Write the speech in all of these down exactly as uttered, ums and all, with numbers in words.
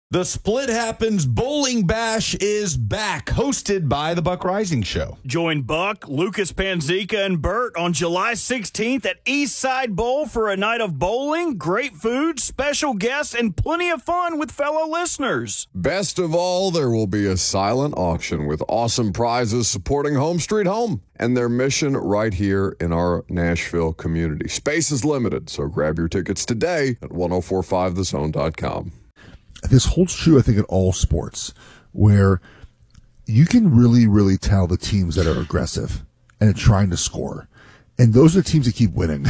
The Split Happens Bowling Bash is back, hosted by the Buck Rising Show. Join Buck, Lucas Panzica, and Bert on July sixteenth at Eastside Bowl for a night of bowling, great food, special guests, and plenty of fun with fellow listeners. Best of all, there will be a silent auction with awesome prizes supporting Home Street Home and their mission right here in our Nashville community. Space is limited, so grab your tickets today at ten forty-five the zone dot com. This holds true, I think, in all sports, where you can really, really tell the teams that are aggressive and are trying to score. And those are the teams that keep winning.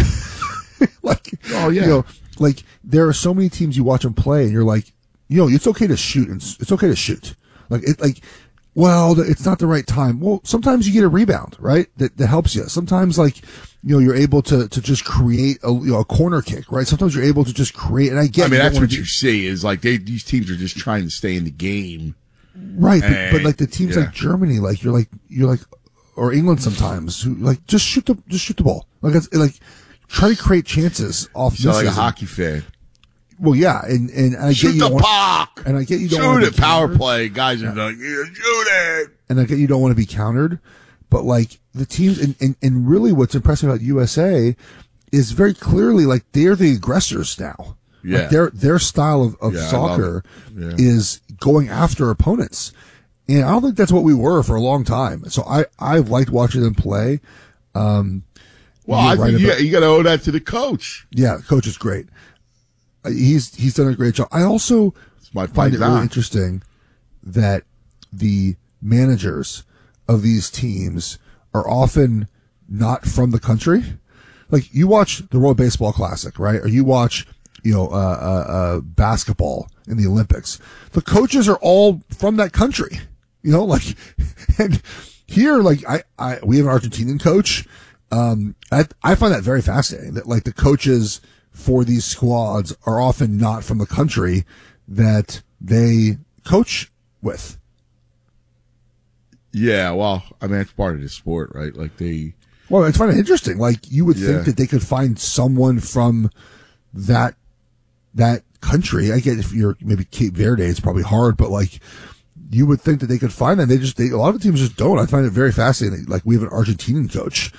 like, oh, yeah. You know, like, there are so many teams you watch them play, and you're like, you know, it's okay to shoot, and it's okay to shoot. Like, it, like, well, it's not the right time. Well, sometimes you get a rebound, right? That, that helps you. Sometimes, like, you know, you're able to, to just create a, you know, a corner kick, right? Sometimes you're able to just create, and I get. I mean, you that's what do, you see is like they, these teams are just trying to stay in the game, right? But, and, but like the teams yeah. like Germany, like you're like you're like, or England sometimes, who like just shoot the just shoot the ball, like it's like try to create chances off. You sound like a misses. hockey fan. Well, yeah, and and I Shoot get you the don't puck, want, and I get you don't shoot want to it. be Power countered. play, guys are yeah. like, yeah, shoot it. And I get you don't want to be countered, but like the teams, and, and and really, what's impressive about U S A is very clearly like they're the aggressors now. Yeah, like their their style of, of yeah, soccer yeah. is going after opponents, and I don't think that's what we were for a long time. So I I've liked watching them play. Um, well, I right think about, you, you got to owe that to the coach. Yeah, coach is great. He's he's done a great job. I also my find it really on. interesting that the managers of these teams are often not from the country. Like you watch the World Baseball Classic, right? Or you watch, you know, uh, uh, uh, basketball in the Olympics. The coaches are all from that country, you know, like, and here, like I, I, we have an Argentinian coach. Um, I, I find that very fascinating that like the coaches for these squads are often not from the country that they coach with. Yeah, well, I mean, it's part of the sport, right? Like they. Well, it's kind of interesting. Like you would Yeah. think that they could find someone from that that country. I get if you're maybe Cape Verde, it's probably hard, but like you would think that they could find that. They just they, a lot of teams just don't. I find it very fascinating. Like we have an Argentinian coach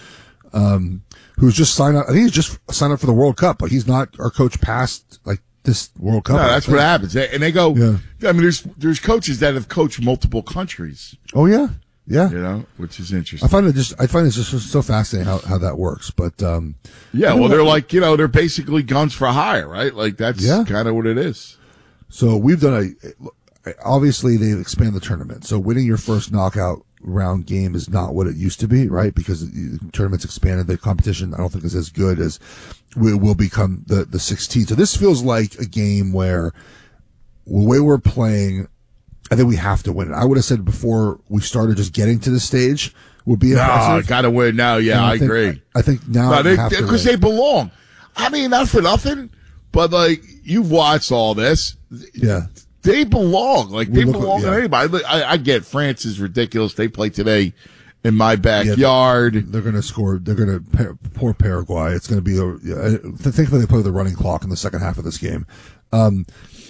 um, who's just signed up. I think he's just signed up for the World Cup. Like he's not our coach past like this World Cup. No, that's what happens. They, and they go. Yeah. I mean, there's there's coaches that have coached multiple countries. Oh yeah. Yeah, you know, which is interesting. I find it just I find it just so fascinating how, how that works. But um, yeah, well, they're like you know they're basically guns for hire, right? Like that's Yeah. kind of what it is. So we've done a obviously they've expanded the tournament. So winning your first knockout round game is not what it used to be, right? Because the tournament's expanded, the competition I don't think is as good as it will become the the sixteen. So this feels like a game where the way we're playing, I think we have to win it. I would have said before we started just getting to the stage would be No, impressive. got to win now. Yeah, And I, think, agree. I think now No, we have to because win. they belong. I mean, not for nothing, but like you've watched all this. Yeah. They belong. Like they look- belong yeah. to anybody. I, I get France is ridiculous. They play today in my backyard. They're going to score. They're going to poor Paraguay. It's going to be a. Yeah, thankfully, they play with the running clock in the second half of this game. Um,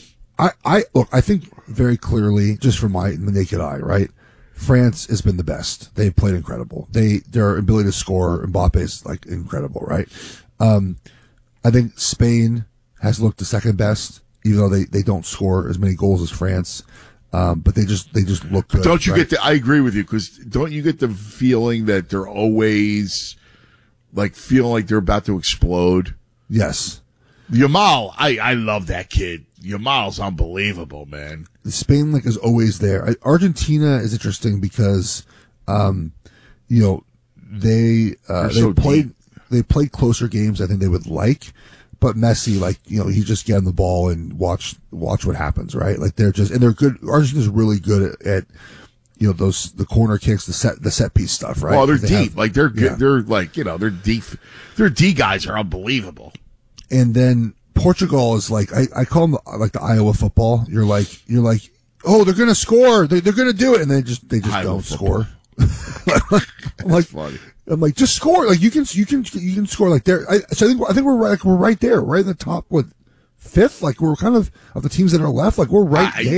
I, I look. I think very clearly, just from my, my naked eye, right? France has been the best. They've played incredible. They their ability to score, Mbappe is like incredible, right? Um, I think Spain has looked the second best, even though they, they don't score as many goals as France. Um, but they just they just look good. Don't you right? get the? I agree with you because don't you get the feeling that they're always like feeling like they're about to explode? Yes. Yamal, I I love that kid. Yamal's unbelievable, man. Spain like is always there. Argentina is interesting because, um, you know, they uh, They're they so played deep. they played closer games I think they would like, but Messi like you know he just get on the ball and watch watch what happens, right? Like they're just and they're good. Argentina's really good at, at you know those the corner kicks, the set the set piece stuff, right? Well, they're They deep. have- like they're good. yeah. They're like you know they're deep. Their D guys are unbelievable. And then Portugal is like I, I call them like the Iowa football. You're like you're like oh they're gonna score they, they're gonna do it and they just they just Iowa don't football. score. I'm like funny. I'm like just score like you can you can you can score like there. I, so I think I think we're right, like we're right there right in the top what fifth like we're kind of of the teams that are left like we're right I- there.